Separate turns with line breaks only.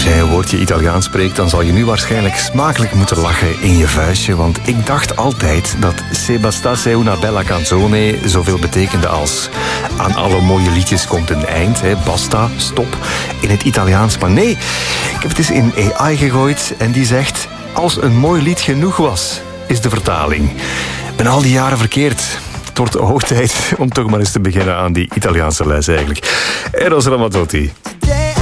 jij een woordje Italiaans spreekt, dan zal je nu waarschijnlijk smakelijk moeten lachen in je vuistje. Want ik dacht altijd dat Se bastasse una bella canzone zoveel betekende als aan alle mooie liedjes komt een eind. Basta, stop, in het Italiaans. Maar nee, ik heb het eens in AI gegooid en die zegt... Als een mooi lied genoeg was, is de vertaling. Ik ben al die jaren verkeerd. Het wordt hoog tijd om toch maar eens te beginnen aan die Italiaanse les eigenlijk. Eros Ramazzotti.